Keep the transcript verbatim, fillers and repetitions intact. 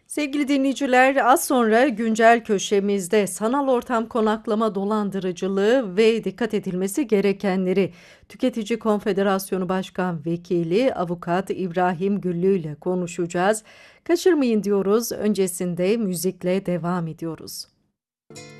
Sevgili dinleyiciler, az sonra güncel köşemizde sanal ortam konaklama dolandırıcılığı ve dikkat edilmesi gerekenleri Tüketici Konfederasyonu Başkan Vekili Avukat İbrahim Güllü ile konuşacağız. Kaçırmayın diyoruz. Öncesinde müzikle devam ediyoruz.